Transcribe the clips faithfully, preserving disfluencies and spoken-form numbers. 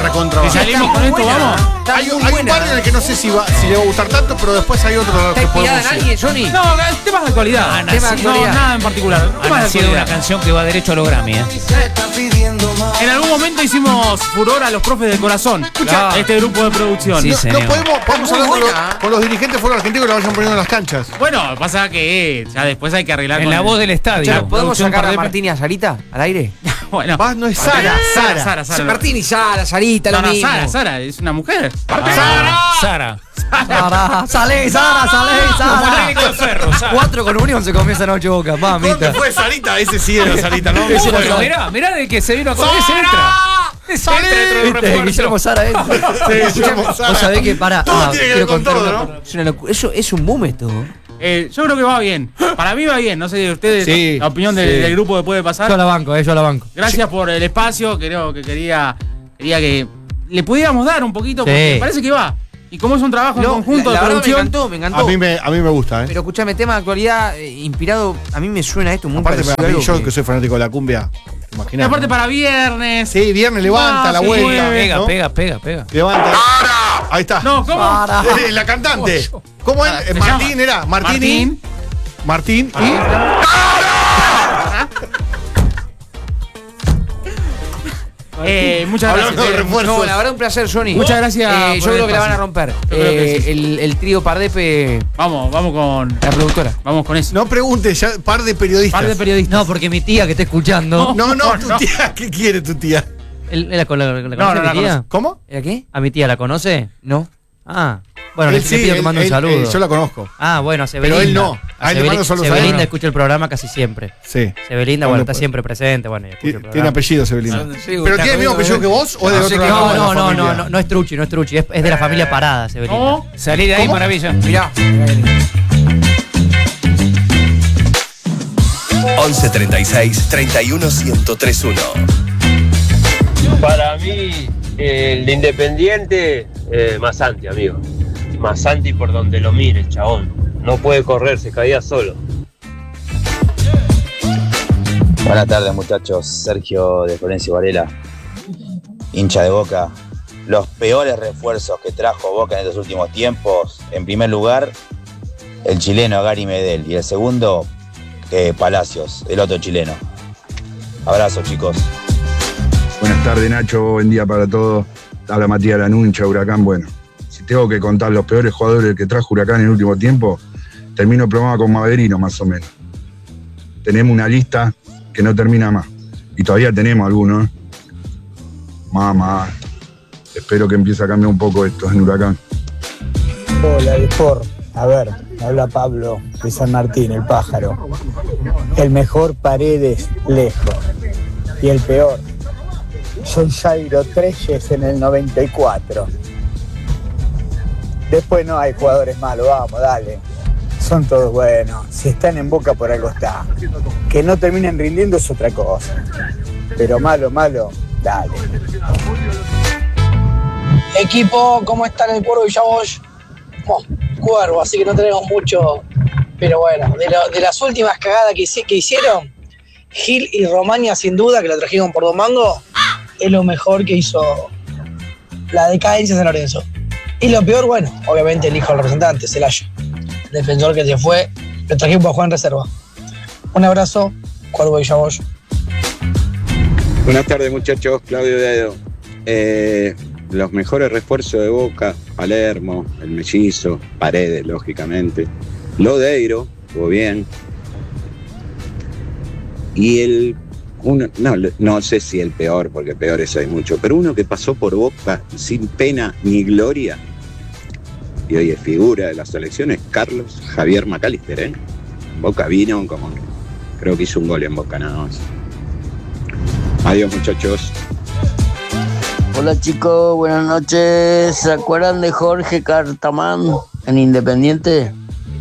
recontra. Si salimos con esto, vamos. Hay, un, hay un barrio en el que no sé si, va, si le va a gustar tanto, pero después hay otro ¿Está que inspirada podemos en ir. alguien, Johnny? No, temas de actualidad. Ah, Tema de nací- actualidad. No, nada en particular. Ha Temas de nacido una actualidad. canción que va derecho a los Grammy, ¿eh? En algún momento hicimos furor a los profes del corazón. Escucha, este grupo de producción. Sí, No, señor. no podemos, podemos Muy hablar con los, buena. con los dirigentes fuera argentinos que la vayan poniendo en las canchas. Bueno, pasa que ya después hay que arreglar En con la el- voz del estadio. Claro, ¿Podemos producción sacar a par de- Martín y a Sarita al aire? Bueno. Va, no es Sara, Sara. Sara, Sara. Martín y Sara, Sarita, No, lo no, mismo. Sara, Sara, es una mujer. Ah, Sara. Sara, salé, Sara, salé, Como técnico de Ferro, Sara. Cuatro con Unión se comió esa noche Boca, ¿Dónde mamita. fue Sarita? Ese sí era Sarita, ¿no? Ese era- mirá, mirá de que se vino a comer, ese entra. Ese entra dentro del ¿Viste? refuerzo. Guillermo Sara entra. Sí, Guillermo Sara. Vos sabés que para. Todo ah, tiene que quiero ver con contar todo, una- ¿no? es una locura. Eso es un boom esto. Eh, yo creo que va bien. Para mí va bien. No sé de ustedes, Sí, la opinión del, sí. del grupo que puede pasar. Yo la banco, eh, yo la banco. Gracias por el espacio. Creo que quería, quería que le pudiéramos dar un poquito, porque Sí. parece que va. Y como es un trabajo en No, conjunto la, la de verdad me producción. encantó, me encantó. A mí me, a mí me gusta, ¿eh? Pero escúchame, tema de actualidad eh, inspirado, a mí me suena esto muy Aparte, parecido a a mí, algo yo que- que soy fanático de la cumbia, Y imaginás. aparte ¿no? para viernes. Sí, viernes levanta Ah, la sí, vuelta. mueve. Pega, ¿no? pega, pega, pega. Levanta. Ahí está. No, ¿cómo? Para. Eh, la cantante. ¿Cómo es? Ah, Eh, se Martín llama era. Martín. Martín. y- Martín y. Eh, muchas Hablando gracias. de eh. refuerzos. No, la verdad un placer, Johnny. Muchas gracias Eh, por yo el creo que la van a espacio. romper. Yo creo que Eh, sí. el, el trío Pardepe, Vamos, vamos con. la productora. Vamos con eso. No preguntes, ya par de periodistas. Par de periodistas. No, porque mi tía que está escuchando. No, no, No, tu no. tía, ¿qué quiere tu tía? ¿Él, él la, con- la, la conoce no, a mi la tía? conoce. ¿Cómo? ¿Era qué? ¿A mi tía la conoce? No. Ah, bueno, Él le, sí, le pido que él- mande un él- saludo. eh, yo la conozco. Ah, bueno, a Pero Sebelinda. él no. A él le Sebeli- mando saludos a él. Sebelinda No. escucha el programa casi siempre. Sí. Sebelinda, ¿Dónde bueno, está puede? siempre presente, bueno, y escucha el Tiene programa. apellido, Sebelina. Sí, ¿Pero está tiene el mismo jodido, apellido eh. que vos o es de No, otro no, lado de la no, no, familia? no, no, no es Truchi, no es Truchi, es, es de la familia Parada, Sebelinda. ¿Cómo? Salí de ahí, ¿Cómo? maravilla. Mirá. once treinta y seis, treinta y uno, ciento tres uno. Para mí, el de Independiente, eh, Masanti, amigo. Masanti por donde lo mire, chabón. No puede correr, se caía solo. Buenas tardes, muchachos. Sergio de Florencio Varela, hincha de Boca. Los peores refuerzos que trajo Boca en estos últimos tiempos, en primer lugar, el chileno Gary Medel, y el segundo, eh, Palacios, el otro chileno. Abrazo, chicos. Buenas tardes, Nacho. Buen día para todos. Habla Matías Lanuncha, Huracán. Bueno, si tengo que contar los peores jugadores que trajo Huracán en el último tiempo, termino el programa con Maverino, más o menos. Tenemos una lista que no termina más. Y todavía tenemos algunos. ¿eh? Mamá. Espero que empiece a cambiar un poco esto en Huracán. Hola, Sport. A ver, habla Pablo de San Martín, el pájaro. El mejor Paredes lejos. Y el peor, son Jairo Treyes en el noventa y cuatro. Después no hay jugadores malos, vamos, dale. Son todos buenos. Si están en Boca, por algo está. Que no terminen rindiendo es otra cosa. Pero malo, malo, dale. Equipo, ¿cómo están el Cuervo y Yavosh? Oh, Cuervo, así que no tenemos mucho. Pero bueno, de, lo, de las últimas cagadas que, hice- que hicieron, Gil y Romagna, sin duda, que lo trajeron por Don Mango, es lo mejor que hizo la decadencia de San Lorenzo. Y lo peor, bueno, obviamente el hijo del representante, Celayo, defensor que se fue, lo trajimos para jugar en reserva. Un abrazo, Cuervo y Yavosh. Buenas tardes, muchachos. Claudio Dedo. Eh, los mejores refuerzos de Boca: Palermo, el Mellizo, Paredes, lógicamente. Lodeiro, jugó bien. Y el. Uno, no, no sé si el peor, porque peores hay mucho, pero uno que pasó por Boca sin pena ni gloria, y hoy es figura de las selecciones, Carlos Javier McAllister, ¿eh? Boca vino como. Creo que hizo un gol en Boca nada más. Adiós, muchachos. Hola chicos, buenas noches. ¿Se acuerdan de Jorge Cartamán en Independiente?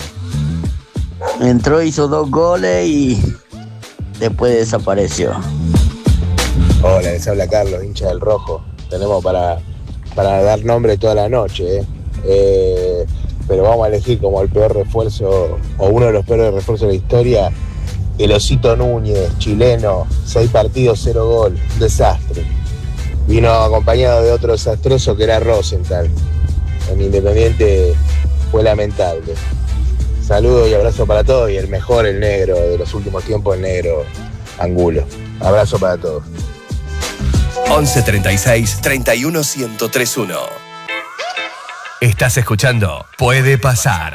Entró, hizo dos goles y después desapareció. Hola, les habla Carlos, hincha del Rojo. Tenemos para, para dar nombre toda la noche, ¿eh? Eh, pero vamos a elegir como el peor refuerzo, o uno de los peores refuerzos de la historia, el Osito Núñez, chileno, seis partidos, cero gol, un desastre. vino acompañado de otro desastroso que era Rosenthal. En Independiente fue lamentable. Saludos y abrazo para todos y el mejor, el negro, de los últimos tiempos, el negro Angulo. Abrazo para todos. once treinta y seis, treinta y uno, ciento tres uno. Estás escuchando Puede Pasar.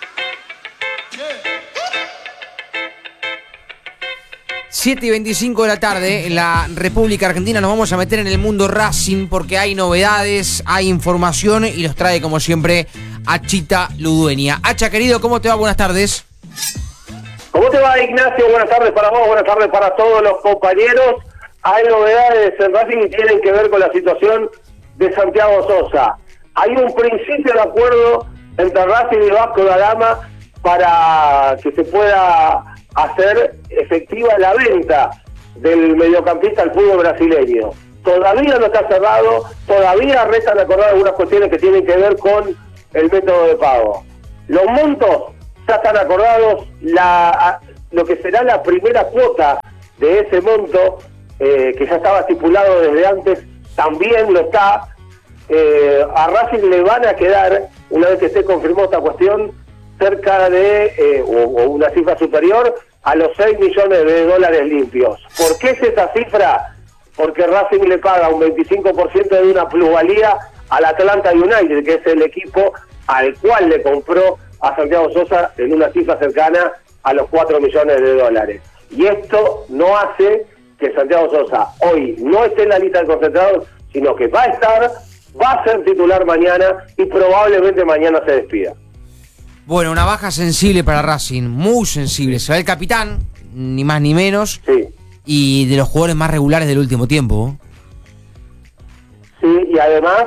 siete y veinticinco de la tarde en la República Argentina. Nos vamos a meter en el mundo Racing porque hay novedades, hay información y los trae como siempre Achita Ludueña. Hacha, querido, ¿cómo te va? Buenas tardes. ¿Cómo te va, Ignacio? Buenas tardes para vos, buenas tardes para todos los compañeros. Hay novedades en Racing y tienen que ver con la situación de Santiago Sosa. Hay un principio de acuerdo entre Racing y Vasco da Gama para que se pueda hacer efectiva la venta del mediocampista al fútbol brasileño. Todavía no está cerrado, todavía restan acordar algunas cuestiones que tienen que ver con el método de pago. Los montos ya están acordados, la, lo que será la primera cuota de ese monto, eh, que ya estaba estipulado desde antes, también lo está. Eh, a Racing le van a quedar, una vez que esté confirmada esta cuestión, cerca de, eh, o, o una cifra superior a los seis millones de dólares limpios. ¿Por qué es esa cifra? Porque Racing le paga un veinticinco por ciento de una plusvalía al Atlanta United, que es el equipo al cual le compró a Santiago Sosa en una cifra cercana a los cuatro millones de dólares. Y esto no hace que Santiago Sosa hoy no esté en la lista de concentrados, sino que va a estar, va a ser titular mañana y probablemente mañana se despida. Bueno, una baja sensible para Racing, muy sensible. Se va el capitán, ni más ni menos, sí. Y de los jugadores más regulares del último tiempo. Sí, y además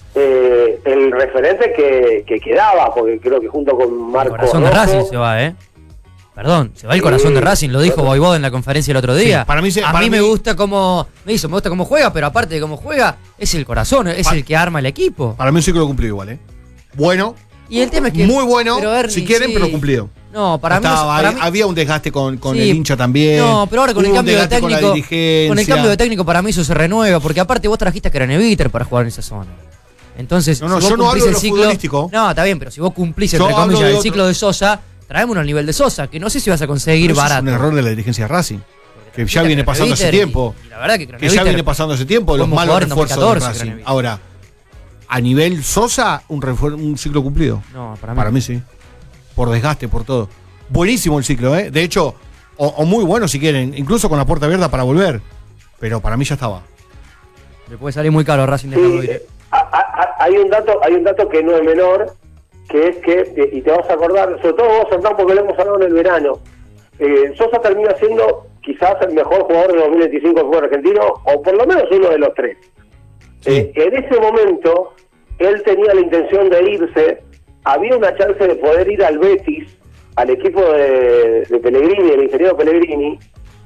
eh, el referente que, que quedaba, porque creo que junto con Marco El corazón Rojo, de Racing se va, ¿eh? Perdón, se va el corazón de Racing, lo dijo Voivod en la conferencia el otro día. Sí, para mí se, a para mí mí me gusta cómo, me hizo, me gusta cómo juega, pero aparte de cómo juega, es el corazón, es para, el que arma el equipo. Para mí sí que lo cumplió igual, ¿eh? Bueno. Y el tema es que muy bueno, Ernie, si quieren, sí. pero cumplido. No, para Estaba, mí, para hay, mí había un desgaste con, con sí, el hincha también. No, pero ahora con el cambio de técnico, con, con el cambio de técnico para mí eso se renueva, porque aparte vos trajiste a Craneviter para jugar en esa zona. Entonces, no, no, si vos yo no hablo cumplís de el lo ciclo, futbolístico. No, está bien, pero si vos cumplís Yo entre comillas de el otro. ciclo de Sosa, traémonos al nivel de Sosa, que no sé si vas a conseguir eso barato. Es un error de la dirigencia de Racing, que ya viene pasando hace tiempo. Y, y la verdad que, que ya viene pasando hace tiempo los malos refuerzos de Racing. Ahora, a nivel Sosa, un, refuer- un ciclo cumplido. No, para mí. Para mí sí. Por desgaste, por todo. Buenísimo el ciclo, ¿eh? De hecho, o, o muy bueno si quieren, incluso con la puerta abierta para volver. Pero para mí ya estaba. Le puede salir muy caro a Racing sí, dejarlo ir. a, a, hay un dato, hay un dato que no es menor, que es que, y te vas a acordar, sobre todo vos, Santán, porque lo hemos hablado en el verano, eh, Sosa termina siendo quizás el mejor jugador de dos mil veinticinco del fútbol argentino, o por lo menos uno de los tres. Sí. Eh, en ese momento, él tenía la intención de irse, había una chance de poder ir al Betis, al equipo de, de Pellegrini, el ingeniero Pellegrini,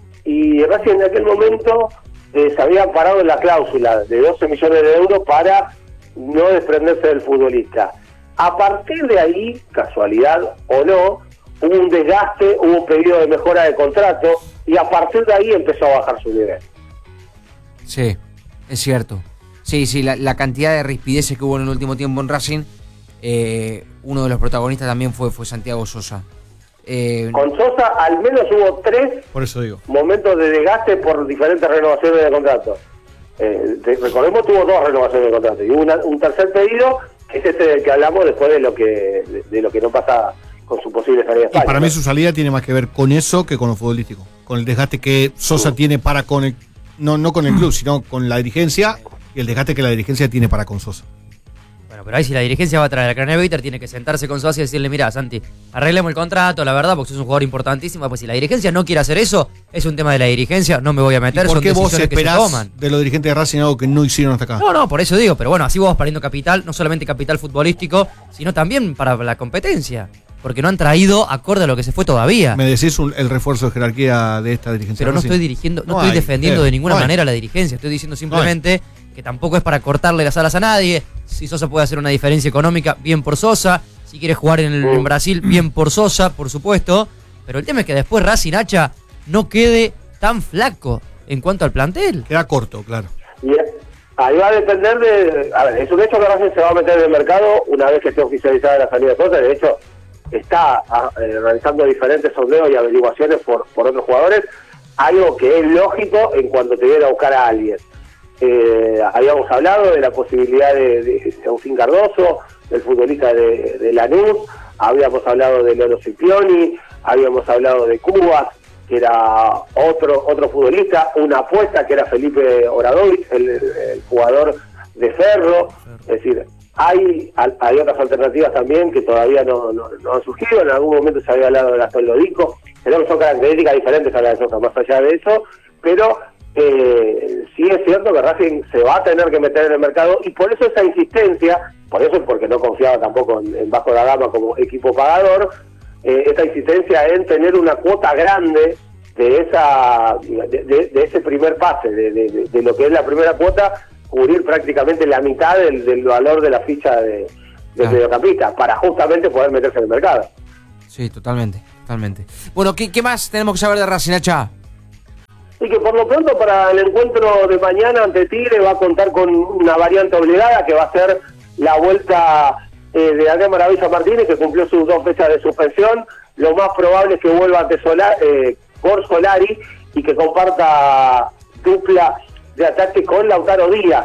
y Racing en aquel momento eh, se había parado en la cláusula de doce millones de euros para no desprenderse del futbolista. A partir de ahí, casualidad o no, hubo un desgaste, hubo un pedido de mejora de contrato, y a partir de ahí empezó a bajar su nivel. Sí, es cierto. Sí, sí, la, la cantidad de rispideces que hubo en el último tiempo en Racing, eh, uno de los protagonistas también fue, fue Santiago Sosa. Eh, Con Sosa al menos hubo tres por eso digo. momentos de desgaste por diferentes renovaciones de contrato. Eh, te, recordemos, tuvo dos renovaciones de contrato y hubo una, un tercer pedido, que es este del que hablamos después de lo que de, de lo que no pasa con su posible salida de España. Y para ¿no? mí su salida tiene más que ver con eso que con lo futbolístico. Con el desgaste que Sosa sí. tiene para con el... No, no con el club, sino con la dirigencia y el desgaste que la dirigencia tiene para con Sosa. Bueno, pero ahí si la dirigencia va a traer a Craneviter, tiene que sentarse con Sosa y decirle, mirá, Santi, arreglemos el contrato, la verdad, porque sos un jugador importantísimo. Pues si la dirigencia no quiere hacer eso, es un tema de la dirigencia, no me voy a meter, ¿Y por son qué vos decisiones que se esperás toman. de los dirigentes de Racing algo que no hicieron hasta acá? No, no, por eso digo, pero bueno, así vos vas perdiendo capital, no solamente capital futbolístico, sino también para la competencia. Porque no han traído acorde a lo que se fue todavía. Me decís un, el refuerzo de jerarquía de esta dirigencia. Pero no estoy dirigiendo, no, no estoy hay, defendiendo eh, de ninguna no manera la dirigencia. Estoy diciendo simplemente no que tampoco es para cortarle las alas a nadie. Si Sosa puede hacer una diferencia económica, bien por Sosa. Si quiere jugar en, el, en Brasil, bien por Sosa, por supuesto. Pero el tema es que después Racing Hacha no quede tan flaco en cuanto al plantel. Queda corto, claro. Y, Ahí va a depender de... A ver, es un hecho que Racing se va a meter en el mercado una vez que esté oficializada la salida de Sosa. De hecho, está a, eh, realizando diferentes sondeos y averiguaciones por, por otros jugadores, algo que es lógico en cuanto te viene a buscar a alguien. Eh, habíamos hablado de la posibilidad de, de, de Agustín Cardoso, del futbolista de, de Lanús, habíamos hablado de Lolo Scipioni, habíamos hablado de Cubas, que era otro otro futbolista, una apuesta que era Felipe Oradovich, el, el jugador de Ferro. Es decir, hay hay otras alternativas también que todavía no, no, no han surgido. En algún momento se había hablado de Gastón Lodico, pero son características diferentes a las de Sosa, más allá de eso, pero eh, sí es cierto que Racing se va a tener que meter en el mercado, y por eso esa insistencia, por eso porque no confiaba tampoco en, en Vasco da Gama como equipo pagador, eh, esta insistencia en tener una cuota grande de esa de, de, de ese primer pase, de, de, de, de lo que es la primera cuota, cubrir prácticamente la mitad del, del valor de la ficha de, del Ah. mediocampista, para justamente poder meterse en el mercado. Sí, totalmente, totalmente. Bueno, ¿qué, qué más tenemos que saber de Racing, Hacha? Y que por lo pronto para el encuentro de mañana ante Tigre va a contar con una variante obligada, que va a ser la vuelta eh, de Adrián Maravilla Martínez, que cumplió sus dos fechas de suspensión. Lo más probable es que vuelva ante Sola, eh, por Solari, y que comparta dupla de ataque con Lautaro Díaz.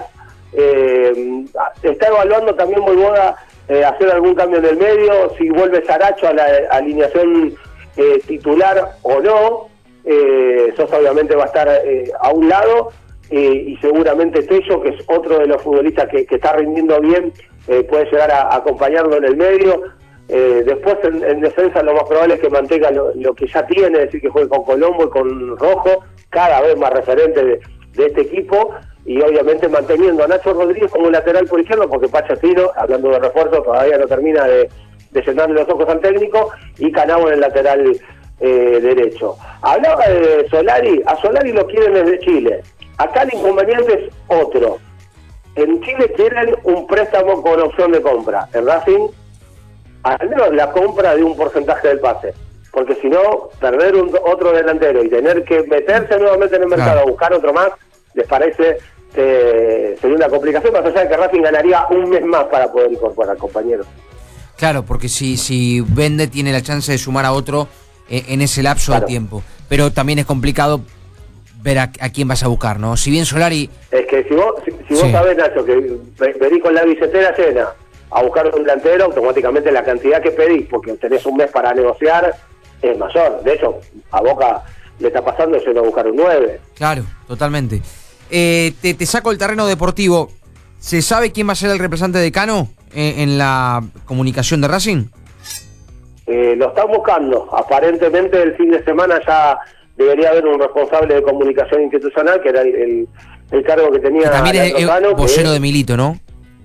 Eh, está evaluando también Boivoda eh, hacer algún cambio en el medio, si vuelve Saracho a la alineación eh, titular o no. Eh, Sosa obviamente va a estar eh, a un lado, eh, y seguramente Tello, que es otro de los futbolistas que, que está rindiendo bien, eh, puede llegar a, a acompañarlo en el medio. Eh, después en, en defensa lo más probable es que mantenga lo, lo que ya tiene, es decir, que juegue con Colombo y con Rojo, cada vez más referente de, de este equipo, y obviamente manteniendo a Nacho Rodríguez como lateral por izquierda, porque Pachatino, hablando de refuerzo, todavía no termina de, de llenarle los ojos al técnico, y Canavo en el lateral eh, derecho. Hablaba de Solari, a Solari lo quieren desde Chile, acá el inconveniente es otro. En Chile quieren un préstamo con opción de compra, en Racing al menos la compra de un porcentaje del pase, porque si no, perder un, otro delantero y tener que meterse nuevamente en el mercado, claro, a buscar otro más, les parece eh, sería una complicación, más allá de que Racing ganaría un mes más para poder incorporar compañeros. Claro, porque si, si vende tiene la chance de sumar a otro eh, en ese lapso claro. de tiempo, pero también es complicado ver a, a quién vas a buscar, ¿no? Si bien Solari... Es que si vos, si, si vos sí. sabés, Nacho, que venís con la billetera llena a buscar un delantero, automáticamente la cantidad que pedís, porque tenés un mes para negociar, es mayor. De hecho, a Boca le está pasando yendo a buscar un nueve. Claro, totalmente. Eh, te, te saco el terreno deportivo. ¿Se sabe quién va a ser el representante de Cano eh, en la comunicación de Racing? Eh, lo están buscando. Aparentemente el fin de semana ya debería haber un responsable de comunicación institucional, que era el, el, el cargo que tenía. Que también es el Cano, vocero que, de Milito, ¿no?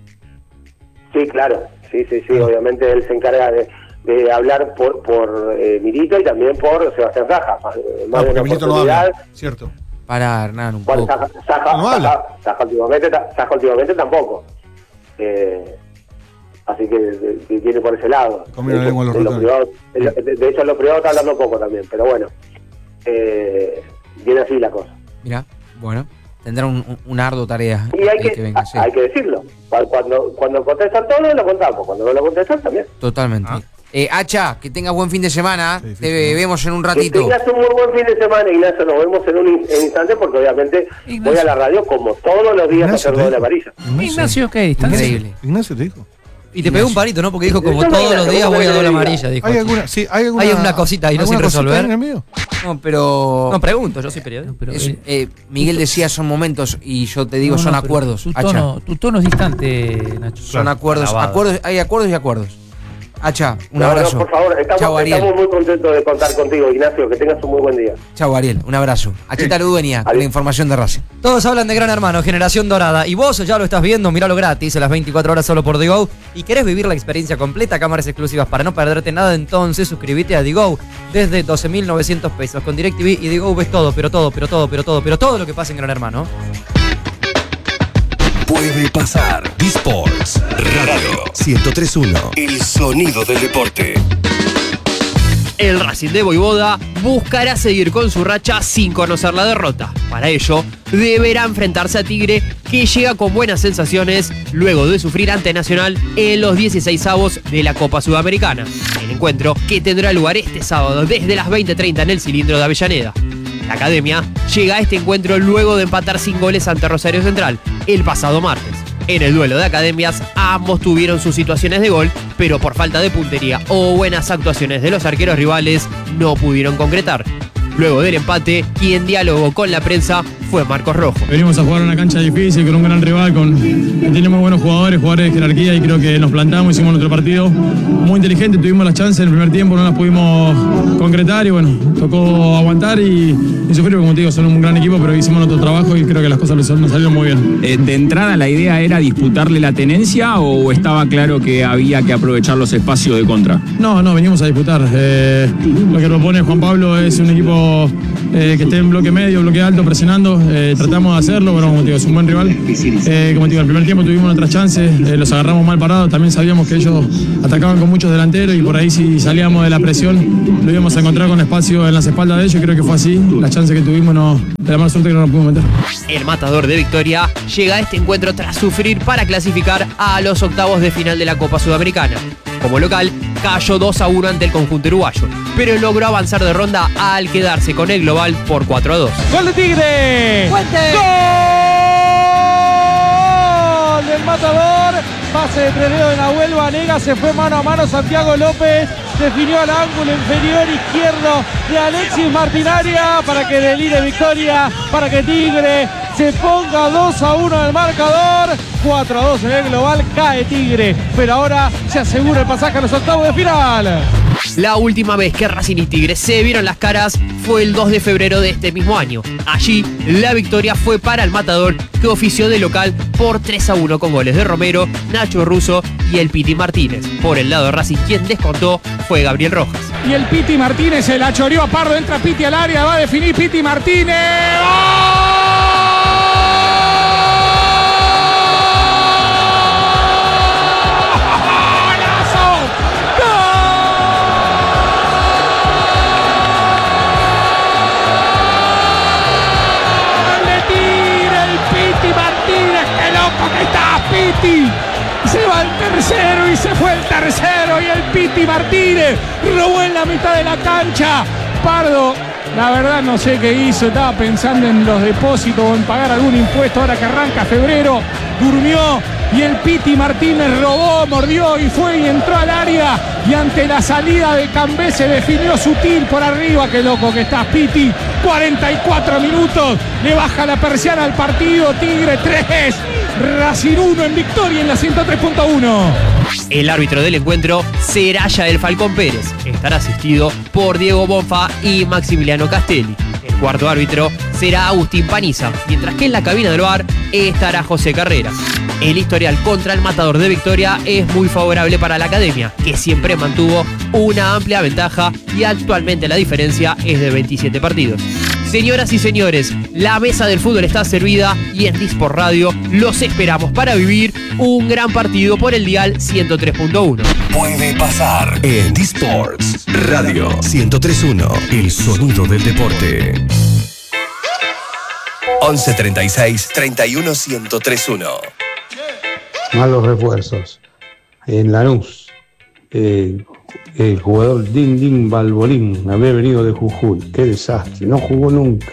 Sí, claro, sí, sí, sí, obviamente él se encarga de, de hablar por, por eh, Milito y también por Sebastián Saja. Eh, no, porque Milito no habla, cierto. Para Hernán un bueno, poco. Saja, Saja, no Saja, habla. Saja, últimamente, Saja últimamente tampoco. Eh, así que de, de, viene por ese lado. De hecho, en en lo privado, en lo, de, de hecho, en lo privado está hablando poco también, pero bueno, eh, viene así la cosa. Mira, bueno. Tendrá un, un, una ardua tarea. Y hay que, que venga, sí. hay que decirlo. Cuando, cuando contestan todo, lo contamos. Cuando no lo contestan, también. Totalmente. Ah. Eh, Hacha, que tengas buen fin de semana. Sí, sí, Te sí. vemos en un ratito. Que tengas un muy buen fin de semana, Ignacio. Nos vemos en un in, en instante, porque obviamente Ignacio. voy a la radio como todos los días Ignacio, a hacer doble amarilla. Ignacio, ¿qué distancia? Increíble. Ignacio te dijo. Y te pegó un palito, ¿no? Porque dijo como todos los días voy a doble amarilla, dijo. ¿Hay alguna, sí, hay alguna, hay una cosita ahí no sin resolver? En el medio? No, pero... No, pregunto, yo soy periodista. Pero, es, eh, Miguel decía son momentos y yo te digo no, son no, acuerdos. Tu tono, tu tono es distante, Nacho. Son acuerdos, acuerdos, hay acuerdos y acuerdos. Hacha, un no, abrazo. No, por favor, estamos, Chau, estamos muy contentos de contar contigo, Ignacio. Que tengas un muy buen día. Chau, Ariel, un abrazo. Hachita Ludueña, con la información de Racing. Todos hablan de Gran Hermano, Generación Dorada. Y vos ya lo estás viendo, miralo gratis, a las veinticuatro horas solo por Digo. Y querés vivir la experiencia completa, cámaras exclusivas para no perderte nada, entonces suscríbete a Digo desde doce mil novecientos pesos. Con DirecTV y Digo ves todo, pero todo, pero todo, pero todo, pero todo lo que pasa en Gran Hermano. Puede pasar. D-Sports Radio ciento tres punto uno. El sonido del deporte. El Racing de Voivoda buscará seguir con su racha sin conocer la derrota. Para ello, deberá enfrentarse a Tigre, que llega con buenas sensaciones luego de sufrir ante Nacional en los dieciseisavos de la Copa Sudamericana. El encuentro que tendrá lugar este sábado desde las veinte treinta en el cilindro de Avellaneda. La Academia llega a este encuentro luego de empatar sin goles ante Rosario Central el pasado martes. En el duelo de academias, ambos tuvieron sus situaciones de gol, pero por falta de puntería o buenas actuaciones de los arqueros rivales, no pudieron concretar. Luego del empate, quien dialogó con la prensa fue Marcos Rojo. Venimos a jugar una cancha difícil, con un gran rival, con que tiene muy buenos jugadores, jugadores de jerarquía, y creo que nos plantamos, hicimos nuestro partido muy inteligente, tuvimos las chances en el primer tiempo, no las pudimos concretar y bueno, tocó aguantar y, y sufrir, como te digo, son un gran equipo, pero hicimos nuestro trabajo y creo que las cosas nos salieron muy bien. Eh, ¿De entrada la idea era disputarle la tenencia o estaba claro que había que aprovechar los espacios de contra? No, no, venimos a disputar. Eh, lo que propone Juan Pablo es un equipo eh, que esté en bloque medio, bloque alto, presionando. Eh, tratamos de hacerlo, pero como te digo, es un buen rival. Eh, como te digo, en el primer tiempo tuvimos nuestras chances, eh, los agarramos mal parados. También sabíamos que ellos atacaban con muchos delanteros y por ahí, si salíamos de la presión, lo íbamos a encontrar con espacio en las espaldas de ellos. Creo que fue así. Las chances que tuvimos, no, de la mala suerte que no nos pudimos meter. El matador de Victoria llega a este encuentro tras sufrir para clasificar a los octavos de final de la Copa Sudamericana. Como local, cayó dos a uno ante el conjunto uruguayo, pero logró avanzar de ronda al quedarse con el global por cuatro a dos. ¡Gol de Tigre! ¡Fuente! ¡Gol del matador! Pase de treneo de Nahuel Banega, se fue mano a mano Santiago López, definió al ángulo inferior izquierdo de Alexis Martinaria para que delire Victoria, para que Tigre se ponga dos a uno en el marcador, cuatro a dos en el global, cae Tigre, pero ahora se asegura el pasaje a los octavos de final. La última vez que Racing y Tigre se vieron las caras fue el dos de febrero de este mismo año. Allí, la victoria fue para el matador, que ofició de local por tres a uno con goles de Romero, Nacho Russo y el Piti Martínez. Por el lado de Racing, quien descontó fue Gabriel Rojas. Y el Piti Martínez se la choreó a Pardo, entra Piti al área, va a definir Piti Martínez. ¡Oh! Piti se va el tercero y se fue el tercero y el Piti Martínez robó en la mitad de la cancha. Pardo, la verdad no sé qué hizo, estaba pensando en los depósitos o en pagar algún impuesto ahora que arranca febrero, durmió y el Piti Martínez robó, mordió y fue y entró al área y ante la salida de Cambé se definió sutil por arriba. Qué loco que estás, Piti. cuarenta y cuatro minutos, le baja la persiana al partido. Tigre tres, Racing uno en Victoria en la ciento tres punto uno. El árbitro del encuentro será Yael Falcón Pérez. Estará asistido por Diego Bonfa y Maximiliano Castelli. El cuarto árbitro será Agustín Paniza, mientras que en la cabina del V A R estará José Carreras. El historial contra el matador de Victoria es muy favorable para la Academia, que siempre mantuvo una amplia ventaja y actualmente la diferencia es de veintisiete partidos. Señoras y señores, la mesa del fútbol está servida y en Disport Radio los esperamos para vivir un gran partido por el dial ciento tres punto uno. Puede pasar en Disports Radio ciento tres punto uno, el sonido del deporte. once treinta y seis, treinta y uno, ciento tres punto uno. Malos refuerzos. En Lanús, eh, el jugador Din Din Balbolín había venido de Jujuy. Qué desastre, no jugó nunca.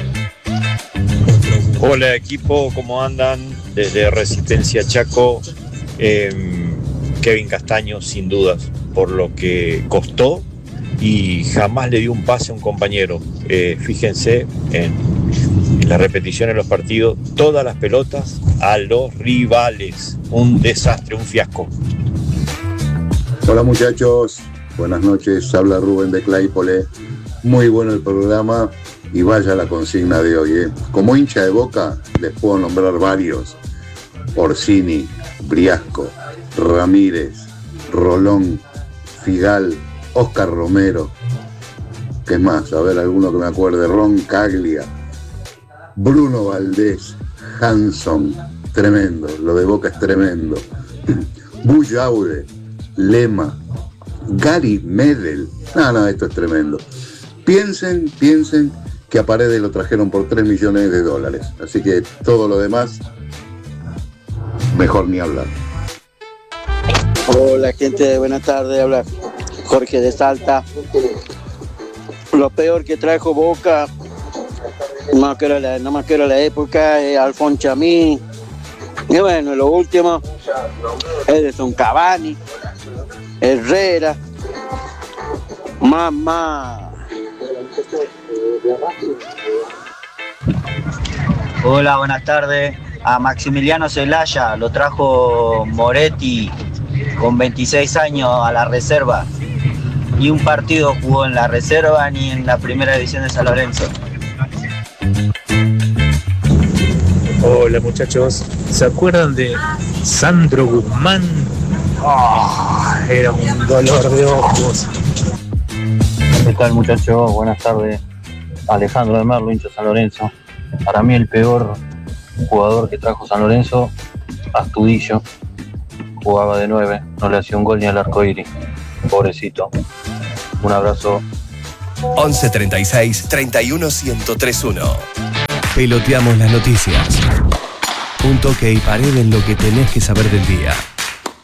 Hola equipo, ¿cómo andan? Desde Resistencia Chaco, eh, Kevin Castaño, sin dudas, por lo que costó y jamás le dio un pase a un compañero. Eh, fíjense en, en la repetición en los partidos, todas las pelotas a los rivales. Un desastre, un fiasco. Hola muchachos, buenas noches, habla Rubén de Claypole. Muy bueno el programa y vaya la consigna de hoy, ¿eh? Como hincha de Boca les puedo nombrar varios: Orsini, Briasco, Ramírez, Rolón, Figal, Oscar Romero. ¿Qué más? A ver, alguno que me acuerde. Ron Caglia, Bruno Valdés, Hanson. Tremendo, lo de Boca es tremendo. Buyaude, Lema, Gary Medel. No, no, esto es tremendo. Piensen, piensen que a Paredes lo trajeron por tres millones de dólares. Así que todo lo demás, mejor ni hablar. Hola gente, buenas tardes, habla Jorge de Salta. Lo peor que trajo Boca, no me acuerdo la, no me acuerdo la época, es Alfon Chamí. Y bueno, lo último, Edson Cavani, Herrera, mamá. Hola, buenas tardes. A Maximiliano Zelaya lo trajo Moretti con veintiséis años a la reserva. Ni un partido jugó en la reserva ni en la primera división de San Lorenzo. Hola muchachos, ¿se acuerdan de Sandro Guzmán? Oh, era un dolor de ojos. ¿Qué tal muchachos? Buenas tardes. Alejandro de Merlo, hincha San Lorenzo. Para mí el peor jugador que trajo San Lorenzo, Astudillo. Jugaba de nueve, no le hacía un gol ni al arco iris. Pobrecito. Un abrazo. once treinta y seis, treinta y uno, ciento tres uno. Peloteamos las noticias. Un toque y pared en lo que tenés que saber del día.